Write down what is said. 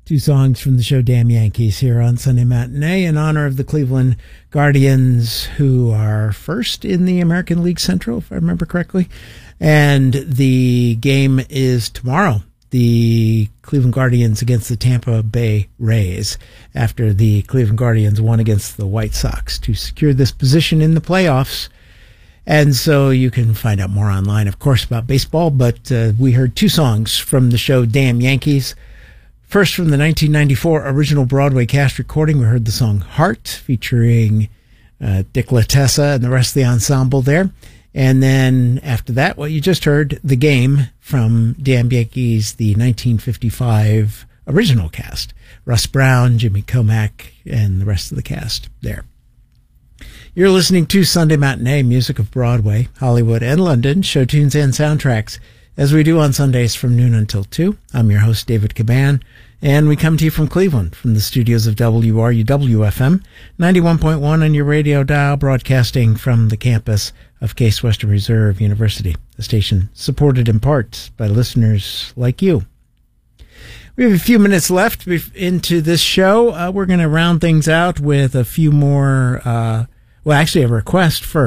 Two songs from the show Damn Yankees here on Sunday Matinee in honor of the Cleveland Guardians, who are first in the American League Central, if I remember correctly. And the game is tomorrow. The Cleveland Guardians against the Tampa Bay Rays, after the Cleveland Guardians won against the White Sox to secure this position in the playoffs. And so you can find out more online, of course, about baseball. But we heard two songs from the show Damn Yankees. First, from the 1994 original Broadway cast recording, we heard the song Heart, featuring Dick Latessa and the rest of the ensemble there. And then after that, what you just heard, The Game, from Damn Yankees, the 1955 original cast. Russ Brown, Jimmy Comack, and the rest of the cast there. You're listening to Sunday Matinee, music of Broadway, Hollywood, and London, show tunes and soundtracks, as we do on Sundays from noon until 2. I'm your host, David Caban, and we come to you from Cleveland, from the studios of WRUW-FM, 91.1 on your radio dial, broadcasting from the campus of Case Western Reserve University, a station supported in part by listeners like you. We have a few minutes left into this show. We're going to round things out with a few more, a request first.